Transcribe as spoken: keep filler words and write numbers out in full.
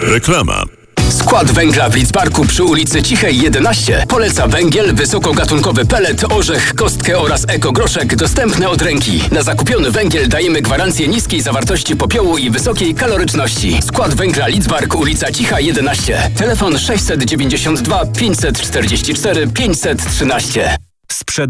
Reklama. Skład węgla w Lidzbarku przy ulicy Cichej jedenaście poleca węgiel, wysokogatunkowy pelet, orzech, kostkę oraz ekogroszek dostępne od ręki. Na zakupiony węgiel dajemy gwarancję niskiej zawartości popiołu i wysokiej kaloryczności. Skład węgla Lidzbark, ulica Cicha jedenaście. Telefon sześćset dziewięćdziesiąt dwa pięćset czterdzieści cztery pięćset trzynaście.